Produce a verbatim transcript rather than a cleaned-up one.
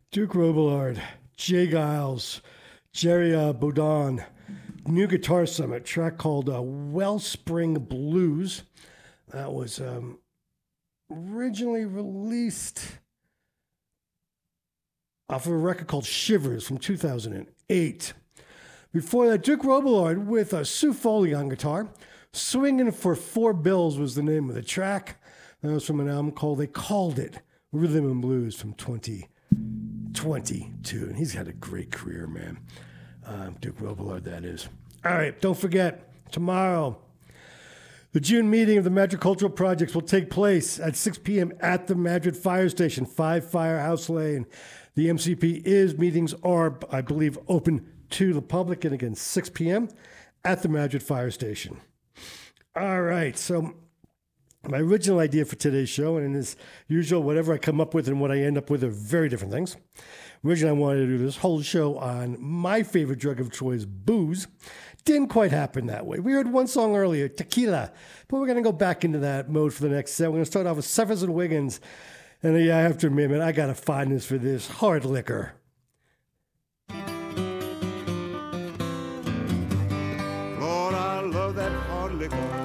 Duke Robillard, Jay Giles, Jerry uh, Bodon, New Guitar Summit, track called uh, Wellspring Blues. That was um, originally released off of a record called Shivers from two thousand eight. Before that, Duke Robillard with uh, Sue Foley on guitar. Swinging for Four Bills was the name of the track. That was from an album called They Called It Rhythm and Blues from twenty twenty-two. And he's had a great career, man. Uh, Duke Robillard, that is. All right, don't forget, tomorrow, the June meeting of the Madrid Cultural Projects will take place at six p.m. at the Madrid Fire Station, five Firehouse Lane. The M C P is, meetings are, I believe, open to the public, and again, six p.m. at the Madrid Fire Station. All right, so my original idea for today's show, and as usual, whatever I come up with and what I end up with are very different things. Originally, I wanted to do this whole show on my favorite drug of choice, booze. Didn't quite happen that way. We heard one song earlier, Tequila, but we're going to go back into that mode for the next set. We're going to start off with Cephas and Wiggins. And yeah, I have to admit, man, I got a fondness for this hard liquor. Lord, I love that hard liquor.